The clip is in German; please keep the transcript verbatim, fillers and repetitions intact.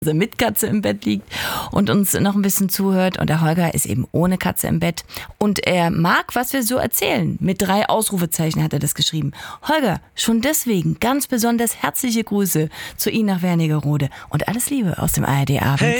mit Katze im Bett liegt und uns noch ein bisschen zuhört. Und der Holger ist eben ohne Katze im Bett. Und er mag, was wir so erzählen. Mit drei Ausrufezeichen hat er das geschrieben. Holger, schon deswegen ganz besonders herzliche Grüße zu Ihnen nach Wernigerode. Und alles Liebe aus dem A R D Abend. Hey.